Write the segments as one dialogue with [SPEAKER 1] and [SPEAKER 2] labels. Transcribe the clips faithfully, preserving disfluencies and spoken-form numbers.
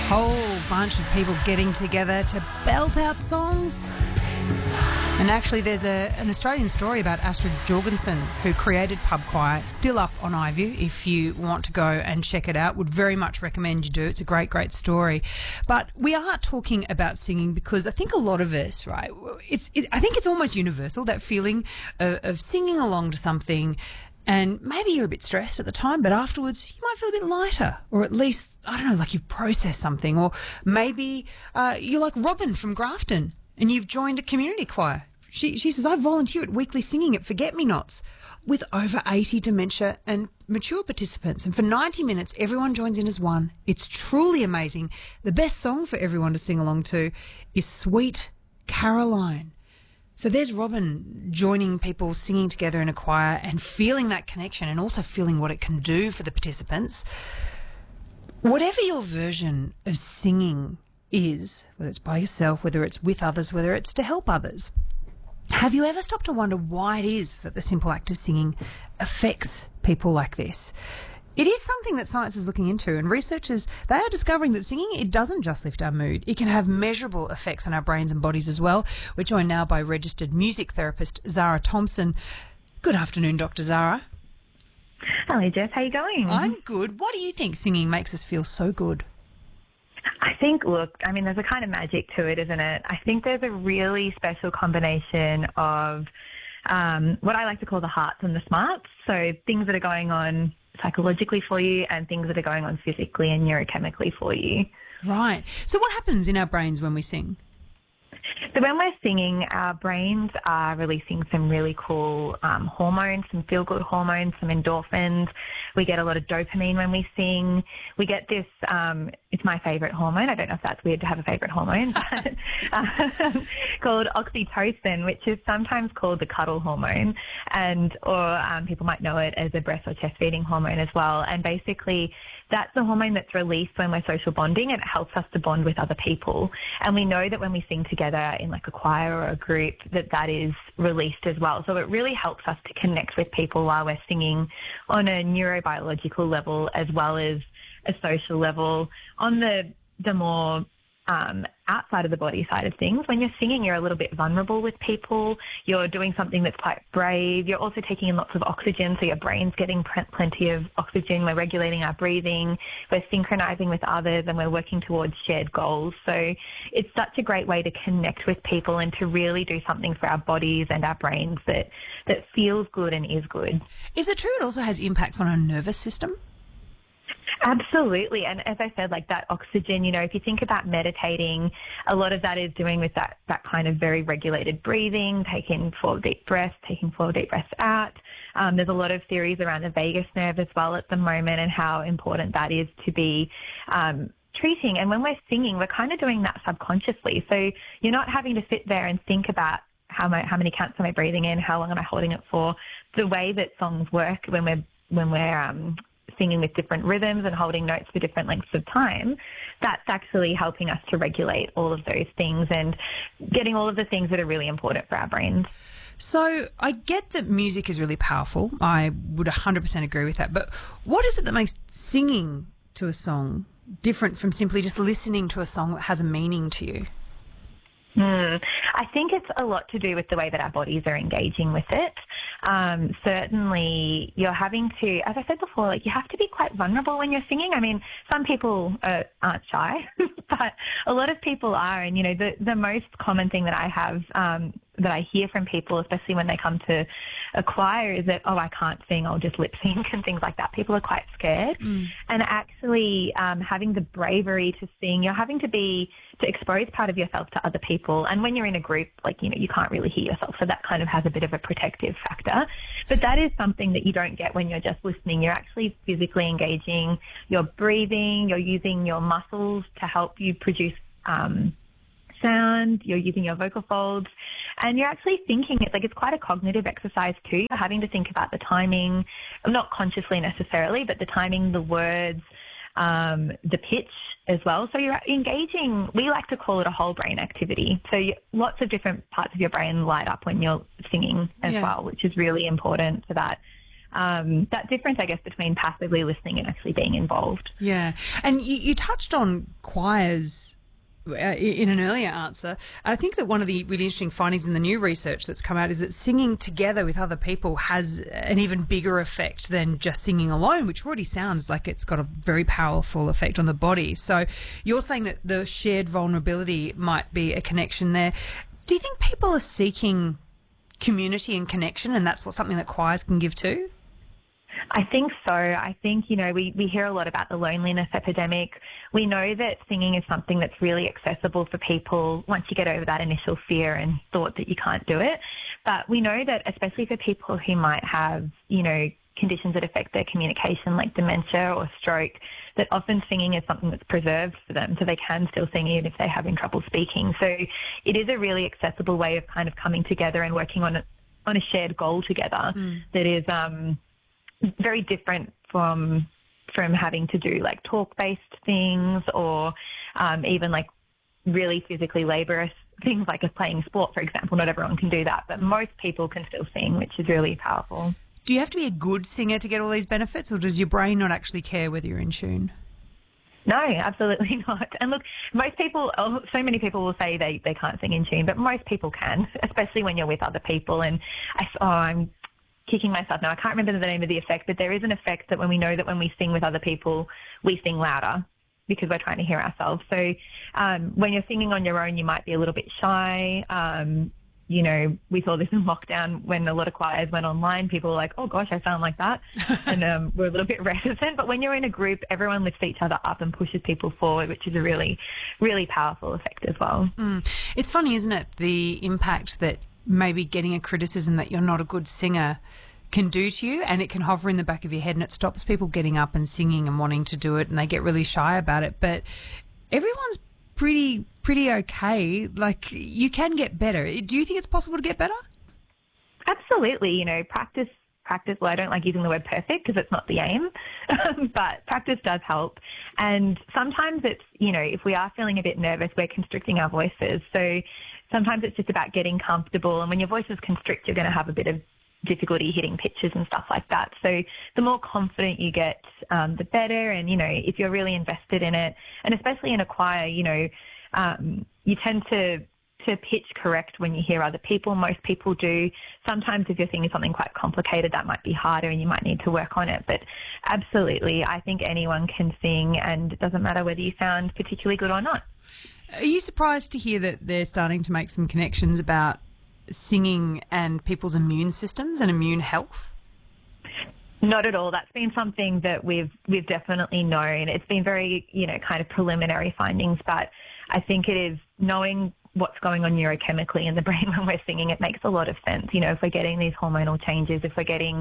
[SPEAKER 1] whole bunch of people getting together to belt out songs. And actually there's a, an Australian story about Astrid Jorgensen, who created Pub Choir. It's still up on iView if you want to go and check it out. Would very much recommend you do. It's a great, great story. But we are talking about singing because I think a lot of us, right, it's it, I think it's almost universal, that feeling of, of singing along to something. And maybe you're a bit stressed at the time, but afterwards you might feel a bit lighter, or at least, I don't know, like you've processed something. Or maybe uh, you're like Robin from Grafton and you've joined a community choir. She, she says, I volunteer at weekly singing at Forget-Me-Nots with over eighty dementia and mature participants. And for ninety minutes, everyone joins in as one. It's truly amazing. The best song for everyone to sing along to is Sweet Caroline. So there's Robin joining people, singing together in a choir and feeling that connection, and also feeling what it can do for the participants. Whatever your version of singing is, whether it's by yourself, whether it's with others, whether it's to help others, have you ever stopped to wonder why it is that the simple act of singing affects people like this? It is something that science is looking into, and researchers, they are discovering that singing, it doesn't just lift our mood. It can have measurable effects on our brains and bodies as well. We're joined now by registered music therapist Zara Thompson. Good afternoon, Doctor Zara.
[SPEAKER 2] Hello, Jess. How are you going?
[SPEAKER 1] I'm good. Why do you think singing makes us feel so good?
[SPEAKER 2] I think, look, I mean, there's a kind of magic to it, isn't it? I think there's a really special combination of um, what I like to call the hearts and the smarts. So things that are going on psychologically for you and things that are going on physically and neurochemically for you.
[SPEAKER 1] Right. So what happens in our brains when we sing?
[SPEAKER 2] So when we're singing, our brains are releasing some really cool um, hormones, some feel-good hormones, some endorphins. We get a lot of dopamine when we sing. We get this, um, it's my favourite hormone. I don't know if that's weird to have a favourite hormone, but um, called oxytocin, which is sometimes called the cuddle hormone, and or um, people might know it as a breast or chest feeding hormone as well. And basically, that's the hormone that's released when we're social bonding, and it helps us to bond with other people. And we know that when we sing together in like a choir or a group, that that is released as well. So it really helps us to connect with people while we're singing on a neurobiological level as well as a social level. On the the more um, outside of the body side of things, when you're singing, you're a little bit vulnerable with people. You're doing something that's quite brave. You're also taking in lots of oxygen, so your brain's getting plenty of oxygen. We're regulating our breathing. We're synchronizing with others, and we're working towards shared goals. So it's such a great way to connect with people and to really do something for our bodies and our brains that, that feels good and is good.
[SPEAKER 1] Is it true it also has impacts on our nervous system?
[SPEAKER 2] Absolutely. And as I said, like that oxygen, you know, if you think about meditating, a lot of that is doing with that, that kind of very regulated breathing, taking four deep breaths, taking four deep breaths out. Um, there's a lot of theories around the vagus nerve as well at the moment, and how important that is to be um, treating. And when we're singing, we're kind of doing that subconsciously. So you're not having to sit there and think about how, my, how many counts am I breathing in, how long am I holding it for. The way that songs work when we're, when we're um, singing with different rhythms and holding notes for different lengths of time, that's actually helping us to regulate all of those things and getting all of the things that are really important for our brains.
[SPEAKER 1] So I get that music is really powerful. I would one hundred percent agree with that. But what is it that makes singing to a song different from simply just listening to a song that has a meaning to you?
[SPEAKER 2] Mm, I think it's a lot to do with the way that our bodies are engaging with it. Um, certainly, you're having to, as I said before, like you have to be quite vulnerable when you're singing. I mean, some people uh, aren't shy, but a lot of people are. And, you know, the, the most common thing that I have um, that I hear from people, especially when they come to a choir, is that, oh, I can't sing, I'll just lip sync and things like that. People are quite scared. Mm. And actually um, having the bravery to sing, you're having to be, to expose part of yourself to other people. And when you're in a group, like, you know, you can't really hear yourself. So that kind of has a bit of a protective factor. But that is something that you don't get when you're just listening. You're actually physically engaging, you're breathing, you're using your muscles to help you produce um sound, you're using your vocal folds, and you're actually thinking. It's like it's quite a cognitive exercise too. You're having to think about the timing, not consciously necessarily, but the timing, the words, um, the pitch as well. So you're engaging, we like to call it a whole brain activity. So you, lots of different parts of your brain light up when you're singing as yeah. well, which is really important for that um, that difference, I guess, between passively listening and actually being involved.
[SPEAKER 1] Yeah. And you, you touched on choirs uh, in an earlier answer. I think that one of the really interesting findings in the new research that's come out is that singing together with other people has an even bigger effect than just singing alone, which already sounds like it's got a very powerful effect on the body. So you're saying that the shared vulnerability might be a connection there. Do you think people are seeking community and connection, and that's what something that choirs can give too?
[SPEAKER 2] I think so. I think, you know, we, we hear a lot about the loneliness epidemic. We know that singing is something that's really accessible for people once you get over that initial fear and thought that you can't do it. But we know that especially for people who might have, you know, conditions that affect their communication like dementia or stroke, that often singing is something that's preserved for them, so they can still sing even if they're having trouble speaking. So it is a really accessible way of kind of coming together and working on a, on a shared goal together mm. that is um, very different from from having to do like talk-based things or um, even like really physically laborious things like playing sport, for example. Not everyone can do that, but most people can still sing, which is really powerful.
[SPEAKER 1] Do you have to be a good singer to get all these benefits, or does your brain not actually care whether you're in tune?
[SPEAKER 2] No, absolutely not. And look, most people, oh, so many people will say they, they can't sing in tune, but most people can, especially when you're with other people. And I, oh, I'm kicking myself now. I can't remember the name of the effect, but there is an effect that when we know that when we sing with other people, we sing louder because we're trying to hear ourselves. So um, when you're singing on your own, you might be a little bit shy. Um, you know, we saw this in lockdown when a lot of choirs went online. People were like, oh, gosh, I sound like that. and um, we're a little bit reticent. But when you're in a group, everyone lifts each other up and pushes people forward, which is a really, really powerful effect as well.
[SPEAKER 1] Mm. It's funny, isn't it, the impact that maybe getting a criticism that you're not a good singer can do to you, and it can hover in the back of your head, and it stops people getting up and singing and wanting to do it, and they get really shy about it. But everyone's pretty pretty okay. Like, you can get better. Do you think it's possible to get better?
[SPEAKER 2] Absolutely. You know, practice, practice. Well, I don't like using the word perfect because it's not the aim, but practice does help. And sometimes it's, you know, if we are feeling a bit nervous, we're constricting our voices. So sometimes it's just about getting comfortable. And when your voices constrict, you're going to have a bit of difficulty hitting pitches and stuff like that. So the more confident you get, um, the better. And, you know, if you're really invested in it, and especially in a choir, you know, um, you tend to to pitch correct when you hear other people. Most people do. Sometimes if you're singing something quite complicated, that might be harder and you might need to work on it. But absolutely, I think anyone can sing, and it doesn't matter whether you sound particularly good or not.
[SPEAKER 1] Are you surprised to hear that they're starting to make some connections about singing and people's immune systems and immune health?
[SPEAKER 2] Not at all. That's been something that we've we've definitely known. It's been very, you know, kind of preliminary findings, but I think it is knowing what's going on neurochemically in the brain when we're singing. It makes a lot of sense. You know, if we're getting these hormonal changes, if we're getting,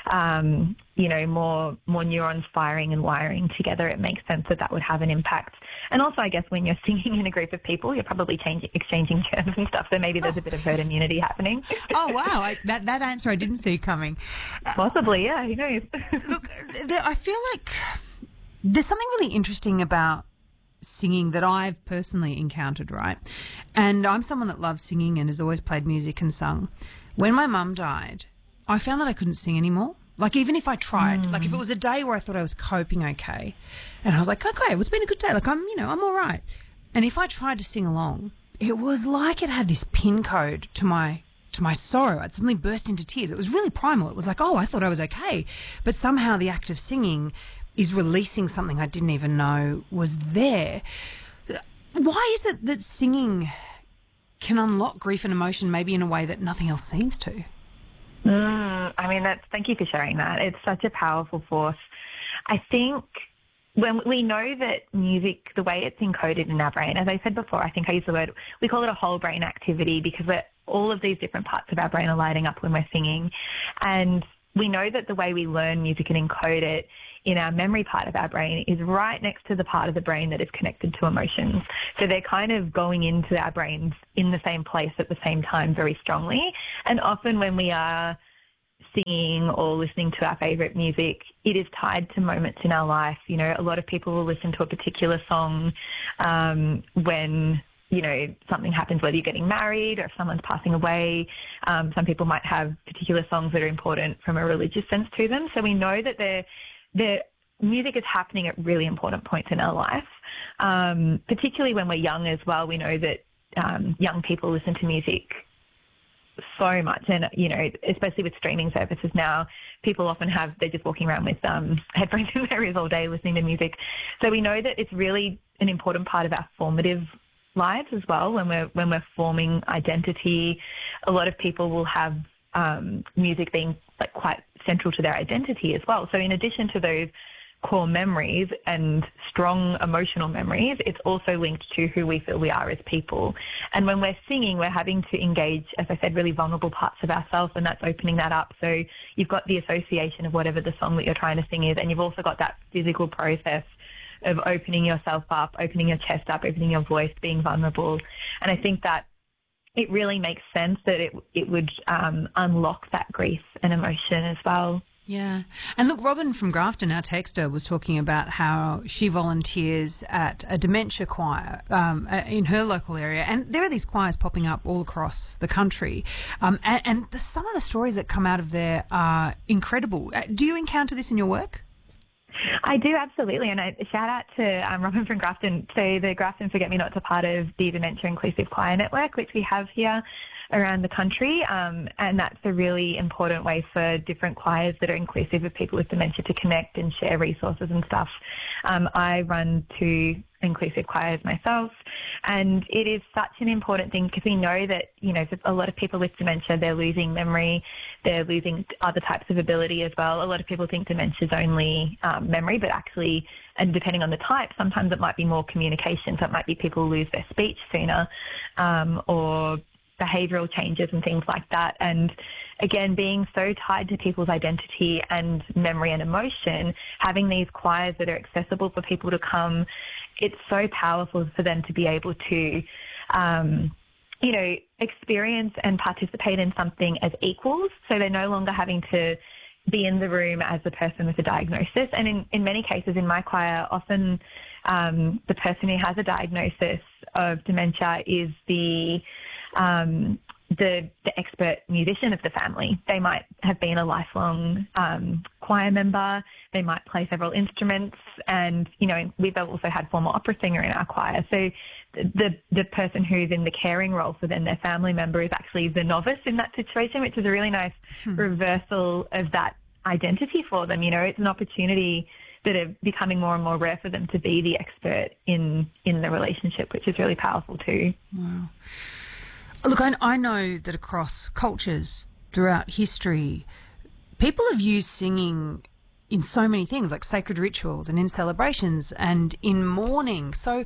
[SPEAKER 2] um, you know, more more neurons firing and wiring together, it makes sense that that would have an impact. And also, I guess when you're singing in a group of people, you're probably changing, exchanging germs and stuff, so maybe there's a bit of herd immunity happening.
[SPEAKER 1] Oh, wow. I, that, that answer I didn't see coming.
[SPEAKER 2] Possibly, yeah, who knows?
[SPEAKER 1] Look, there, I feel like there's something really interesting about singing that I've personally encountered, right? And I'm someone that loves singing and has always played music and sung. When my mum died, I found that I couldn't sing anymore. Like, even if I tried, mm. like if it was a day where I thought I was coping okay, and I was like, okay, well, it's been a good day, like I'm, you know, I'm all right. And if I tried to sing along, it was like it had this pin code to my to my sorrow. I'd suddenly burst into tears. It was really primal. It was like, oh, I thought I was okay. But somehow the act of singing is releasing something I didn't even know was there. Why is it that singing can unlock grief and emotion maybe in a way that nothing else seems to?
[SPEAKER 2] Mm, I mean, that's, thank you for sharing that. It's such a powerful force. I think when we know that music, the way it's encoded in our brain, as I said before, I think I used the word, we call it a whole brain activity because we're, all of these different parts of our brain are lighting up when we're singing. And we know that the way we learn music and encode it in our memory part of our brain is right next to the part of the brain that is connected to emotions. So they're kind of going into our brains in the same place at the same time very strongly. And often when we are singing or listening to our favourite music, it is tied to moments in our life. You know, a lot of people will listen to a particular song um, when you know, something happens, whether you're getting married or if someone's passing away. Um, some people might have particular songs that are important from a religious sense to them. So we know that the the music is happening at really important points in our life, um, particularly when we're young as well. We know that um, young people listen to music so much, and you know, especially with streaming services now, people often have they're just walking around with um, headphones in their ears all day listening to music. So we know that it's really an important part of our formative lives as well. When we're when we're forming identity, a lot of people will have um, music being like quite central to their identity as well. So in addition to those core memories and strong emotional memories, it's also linked to who we feel we are as people. And when we're singing, we're having to engage, as I said, really vulnerable parts of ourselves, and that's opening that up. So you've got the association of whatever the song that you're trying to sing is, and you've also got that physical process of opening yourself up, opening your chest up, opening your voice, being vulnerable. And I think that it really makes sense that it it would um, unlock that grief and emotion as well.
[SPEAKER 1] Yeah. And look, Robin from Grafton, our texter, was talking about how she volunteers at a dementia choir um, in her local area. And there are these choirs popping up all across the country. Um, and and the, some of the stories that come out of there are incredible. Do you encounter this in your work?
[SPEAKER 2] I do, absolutely. And I shout out to um, Robin from Grafton. So the Grafton Forget Me Nots are part of the Dementia Inclusive Choir Network, which we have here around the country, um, and that's a really important way for different choirs that are inclusive of people with dementia to connect and share resources and stuff. Um, I run two inclusive choirs myself, and it is such an important thing because we know that, you know, for a lot of people with dementia, they're losing memory, they're losing other types of ability as well. A lot of people think dementia is only um, memory, but actually, and depending on the type, sometimes it might be more communication, so it might be people lose their speech sooner, um, or behavioural changes and things like that. And again, being so tied to people's identity and memory and emotion, having these choirs that are accessible for people to come, it's so powerful for them to be able to, um, you know, experience and participate in something as equals. So they're no longer having to be in the room as the person with a diagnosis. And in, in many cases in my choir, often um, the person who has a diagnosis of dementia is the Um, the, the expert musician of the family. They might have been a lifelong um, choir member. They might play several instruments, and you know, we've also had former opera singer in our choir. So the the person who's in the caring role for then their family member is actually the novice in that situation, which is a really nice hmm. reversal of that identity for them. You know, it's an opportunity that are becoming more and more rare for them to be the expert in in the relationship, which is really powerful too.
[SPEAKER 1] Wow. Look, I, I know that across cultures throughout history, people have used singing in so many things, like sacred rituals and in celebrations and in mourning. So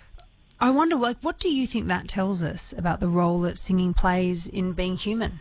[SPEAKER 1] I wonder, like, what do you think that tells us about the role that singing plays in being human?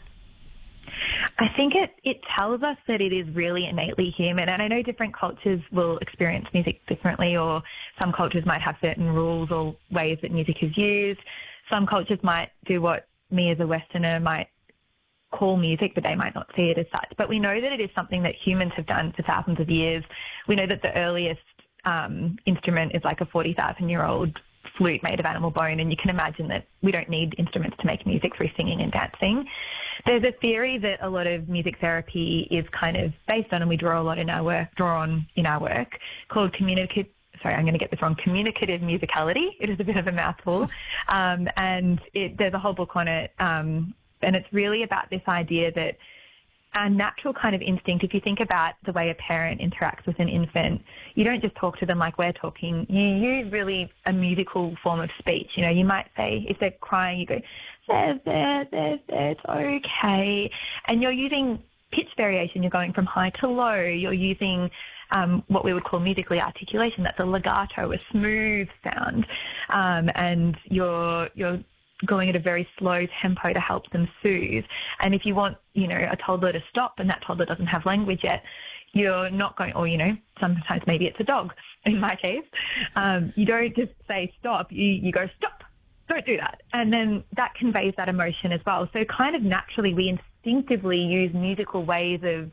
[SPEAKER 2] I think it, it tells us that it is really innately human. And I know different cultures will experience music differently, or some cultures might have certain rules or ways that music is used. Some cultures might do what me as a Westerner might call music, but they might not see it as such. But we know that it is something that humans have done for thousands of years. We know that the earliest um, instrument is like a forty thousand year old flute made of animal bone, and you can imagine that we don't need instruments to make music through singing and dancing. There's a theory that a lot of music therapy is kind of based on, and we draw a lot in our work, draw on in our work, called communicative Sorry, I'm going to get this wrong. Communicative musicality. It is a bit of a mouthful. Um, and it, there's a whole book on it. Um, and it's really about this idea that our natural kind of instinct, if you think about the way a parent interacts with an infant, you don't just talk to them like we're talking. You use really a musical form of speech. You know, you might say, if they're crying, you go, there, there, there, there, it's okay. And you're using pitch variation. You're going from high to low. You're using Um, what we would call musically articulation. That's a legato, a smooth sound, um, and you're you're going at a very slow tempo to help them soothe. And if you want, you know, a toddler to stop, and that toddler doesn't have language yet, you're not going, or you know, sometimes maybe it's a dog. In my case, um, you don't just say stop. You you go stop. Don't do that. And then that conveys that emotion as well. So kind of naturally, we instinctively use musical ways of